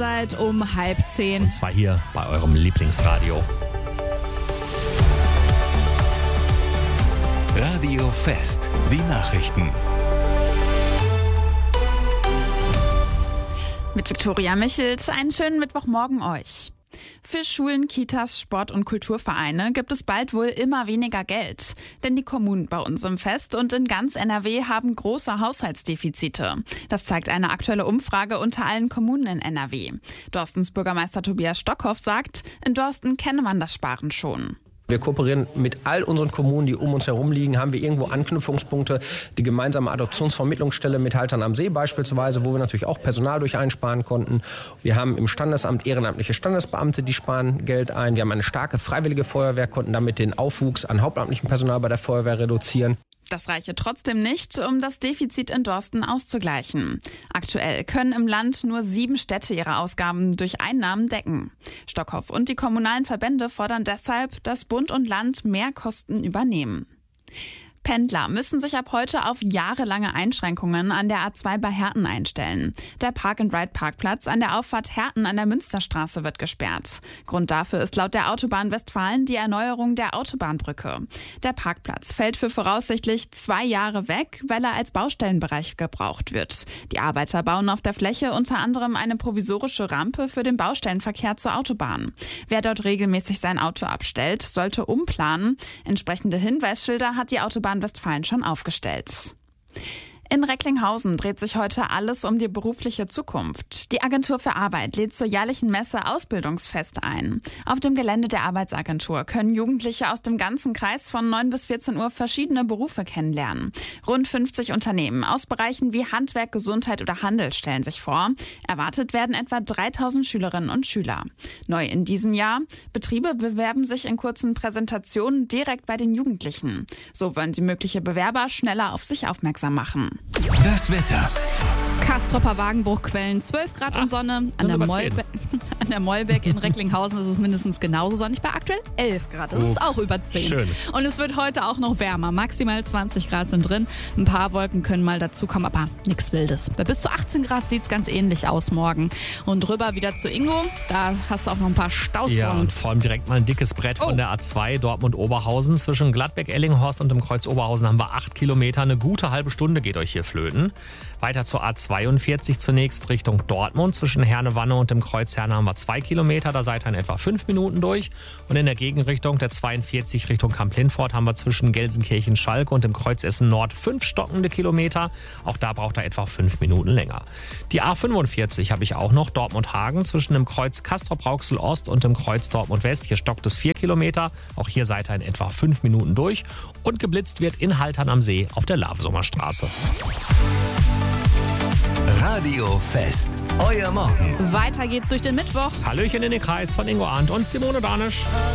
seid um 9:30. Und zwar hier bei eurem Lieblingsradio. Radio Fest, die Nachrichten. Mit Viktoria Michelt, einen schönen Mittwochmorgen euch. Für Schulen, Kitas, Sport- und Kulturvereine gibt es bald wohl immer weniger Geld. Denn die Kommunen bei uns im Fest und in ganz NRW haben große Haushaltsdefizite. Das zeigt eine aktuelle Umfrage unter allen Kommunen in NRW. Dorstens Bürgermeister Tobias Stockhoff sagt, in Dorsten kenne man das Sparen schon. Wir kooperieren mit all unseren Kommunen, die um uns herum liegen, haben wir irgendwo Anknüpfungspunkte. Die gemeinsame Adoptionsvermittlungsstelle mit Haltern am See beispielsweise, wo wir natürlich auch Personal durch einsparen konnten. Wir haben im Standesamt ehrenamtliche Standesbeamte, die sparen Geld ein. Wir haben eine starke freiwillige Feuerwehr, konnten damit den Aufwuchs an hauptamtlichem Personal bei der Feuerwehr reduzieren. Das reiche trotzdem nicht, um das Defizit in Dorsten auszugleichen. Aktuell können im Land nur 7 Städte ihre Ausgaben durch Einnahmen decken. Stockhoff und die kommunalen Verbände fordern deshalb, dass Bund und Land mehr Kosten übernehmen. Pendler müssen sich ab heute auf jahrelange Einschränkungen an der A2 bei Herten einstellen. Der Park-and-Ride-Parkplatz an der Auffahrt Herten an der Münsterstraße wird gesperrt. Grund dafür ist laut der Autobahn Westfalen die Erneuerung der Autobahnbrücke. Der Parkplatz fällt für voraussichtlich 2 Jahre weg, weil er als Baustellenbereich gebraucht wird. Die Arbeiter bauen auf der Fläche unter anderem eine provisorische Rampe für den Baustellenverkehr zur Autobahn. Wer dort regelmäßig sein Auto abstellt, sollte umplanen. Entsprechende Hinweisschilder hat die Autobahn Westfalen schon aufgestellt. In Recklinghausen dreht sich heute alles um die berufliche Zukunft. Die Agentur für Arbeit lädt zur jährlichen Messe Ausbildungsfest ein. Auf dem Gelände der Arbeitsagentur können Jugendliche aus dem ganzen Kreis von 9 bis 14 Uhr verschiedene Berufe kennenlernen. Rund 50 Unternehmen aus Bereichen wie Handwerk, Gesundheit oder Handel stellen sich vor. Erwartet werden etwa 3000 Schülerinnen und Schüler. Neu in diesem Jahr: Betriebe bewerben sich in kurzen Präsentationen direkt bei den Jugendlichen. So wollen sie mögliche Bewerber schneller auf sich aufmerksam machen. Das Wetter. Kastropper Wagenbruchquellen, 12 Grad und Sonne. An der Mollbeck in Recklinghausen ist es mindestens genauso sonnig, bei aktuell 11 Grad. Das ist auch über 10. Schön. Und es wird heute auch noch wärmer. Maximal 20 Grad sind drin. Ein paar Wolken können mal dazukommen, aber nichts Wildes. Bei bis zu 18 Grad sieht es ganz ähnlich aus morgen. Und rüber wieder zu Ingo. Da hast du auch noch ein paar Staus Ja, vor und uns. vor allem direkt mal ein dickes Brett von der A2 Dortmund-Oberhausen. Zwischen Gladbeck-Ellinghorst und dem Kreuz Oberhausen haben wir 8 Kilometer. Eine gute halbe Stunde geht euch hier flöten. Weiter zur A42 zunächst Richtung Dortmund. Zwischen Herne-Wanne und dem Kreuz Herne haben wir 2 Kilometer. Da seid ihr in etwa 5 Minuten durch. Und in der Gegenrichtung der 42 Richtung Kamp-Lindfort haben wir zwischen Gelsenkirchen-Schalke und dem Kreuz Essen-Nord 5 stockende Kilometer. Auch da braucht ihr etwa 5 Minuten länger. Die A45 habe ich auch noch. Dortmund-Hagen zwischen dem Kreuz Castrop-Rauxel-Ost und dem Kreuz Dortmund-West. Hier stockt es 4 Kilometer. Auch hier seid ihr in etwa 5 Minuten durch. Und geblitzt wird in Haltern am See auf der Lavsummerstraße. Radio Fest, euer Morgen. Weiter geht's durch den Mittwoch. Hallöchen in den Kreis von Ingo Arndt und Simone Danisch.